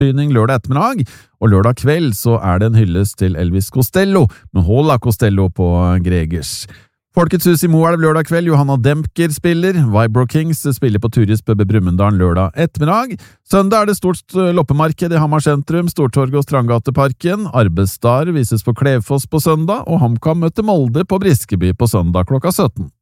Syning lørdag ettermiddag, og lørdag kveld så det en hyllest til Elvis Costello, med Hola Costello på Gregers. Folkets hus i Moelv lørdag kveld, Johanna Dempker spiller, Vibro Kings spiller på Turist Pub i Brumunddal lørdag ettermiddag. Søndag det stort loppemarked i Hamar sentrum, Stortorget og Strandgateparken, Arbeidsdager vises på Klevfoss på søndag, og HamKam møter Molde på Briskeby på søndag klokka 17.